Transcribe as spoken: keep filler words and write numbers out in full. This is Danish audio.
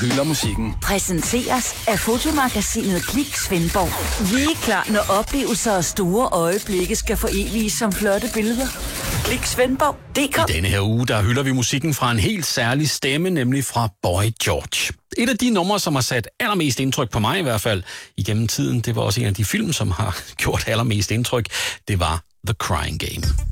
hylder musikken. Præsenteres af fotomagasinet Klik Svendborg. Vi er klar, når oplevelser og store øjeblikke skal foreviges som flotte billeder. Klik Svendborg punktum d k. I denne her uge, der hylder vi musikken fra en helt særlig stemme, nemlig fra Boy George. Et af de numre, som har sat allermest indtryk på mig i hvert fald igennem tiden, det var også en af de film, som har gjort allermest indtryk, det var The Crying Game.